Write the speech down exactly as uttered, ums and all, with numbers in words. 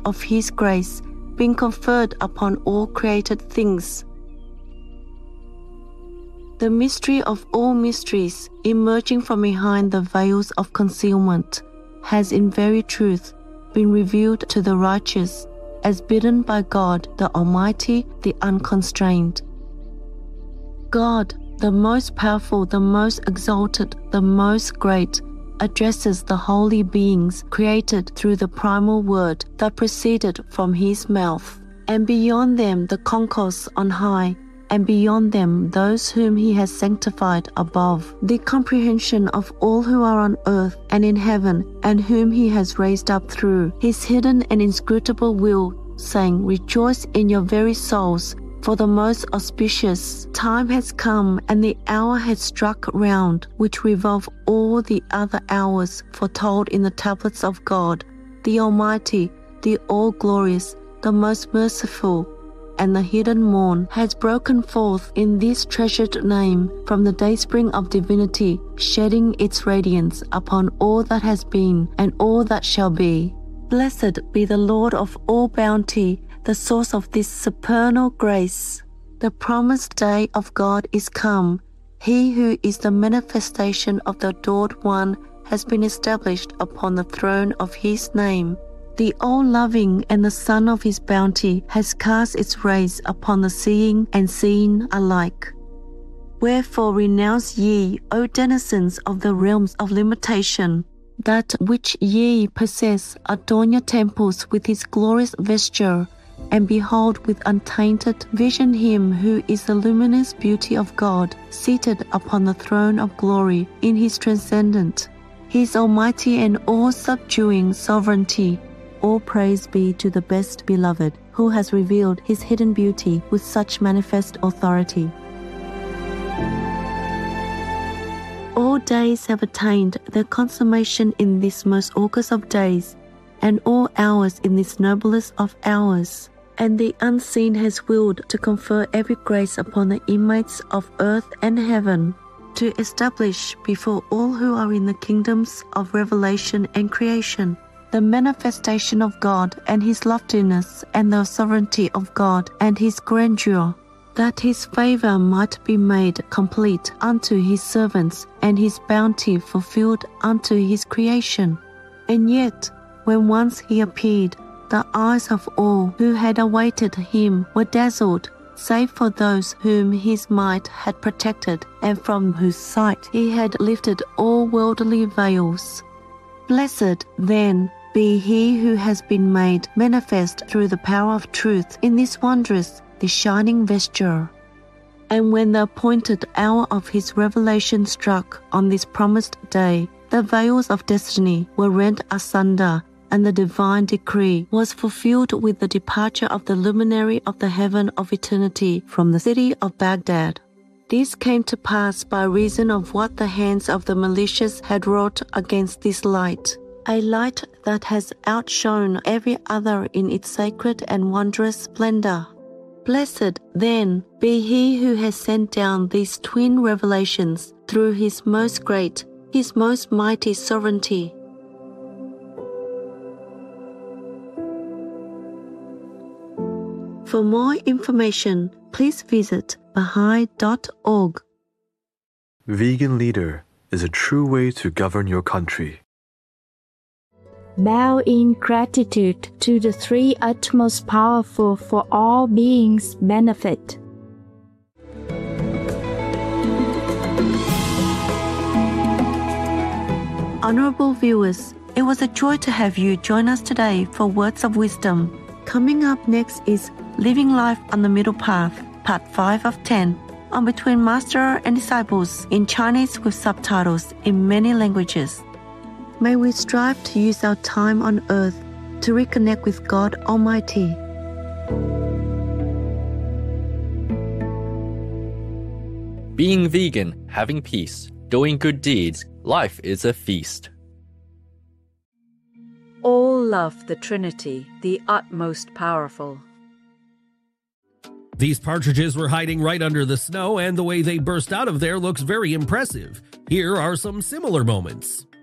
of His grace being conferred upon all created things. The mystery of all mysteries, emerging from behind the veils of concealment, has in very truth been revealed to the righteous, as bidden by God, the Almighty, the Unconstrained. God, the most powerful, the most exalted, the most great, addresses the holy beings created through the primal word that proceeded from His mouth, and beyond them the concourse on high, and beyond them those whom He has sanctified above, the comprehension of all who are on earth and in heaven, and whom He has raised up through His hidden and inscrutable will, saying, Rejoice in your very souls, for the most auspicious time has come, and the hour has struck round, which revolve all the other hours foretold in the tablets of God, the Almighty, the All-Glorious, the most merciful. And the hidden morn has broken forth in this treasured name from the dayspring of divinity, shedding its radiance upon all that has been and all that shall be. Blessed be the Lord of all bounty, the source of this supernal grace. The promised day of God is come. He who is the manifestation of the adored one has been established upon the throne of His name. The all-loving and the Son of His bounty has cast its rays upon the seeing and seen alike. Wherefore renounce ye, O denizens of the realms of limitation, that which ye possess, adorn your temples with His glorious vesture, and behold with untainted vision Him who is the luminous beauty of God, seated upon the throne of glory in His transcendent, His almighty and all-subduing sovereignty. All praise be to the best beloved, who has revealed His hidden beauty with such manifest authority. All days have attained their consummation in this most august of days, and all hours in this noblest of hours. And the unseen has willed to confer every grace upon the inmates of earth and heaven, to establish before all who are in the kingdoms of revelation and creation the manifestation of God and His loftiness, and the sovereignty of God and His grandeur, that His favor might be made complete unto His servants, and His bounty fulfilled unto His creation. And yet, when once He appeared, the eyes of all who had awaited Him were dazzled, save for those whom His might had protected, and from whose sight He had lifted all worldly veils. Blessed, then, be He who has been made manifest through the power of truth in this wondrous, this shining vesture. And when the appointed hour of His revelation struck on this promised day, the veils of destiny were rent asunder, and the divine decree was fulfilled with the departure of the luminary of the heaven of eternity from the city of Baghdad. This came to pass by reason of what the hands of the malicious had wrought against this light, a light that has outshone every other in its sacred and wondrous splendor. Blessed, then, be He who has sent down these twin revelations through His most great, His most mighty sovereignty. For more information, please visit baha'i dot org. Vegan leader is a true way to govern your country. Bow in gratitude to the three utmost powerful for all beings' benefit. Honorable viewers, it was a joy to have you join us today for Words of Wisdom. Coming up next is Living Life on the Middle Path, Part five of ten, on Between Master and Disciples in Chinese with subtitles in many languages. May we strive to use our time on earth to reconnect with God Almighty. Being vegan, having peace, doing good deeds, life is a feast. All love the Trinity, the utmost powerful. These partridges were hiding right under the snow, and the way they burst out of there looks very impressive. Here are some similar moments.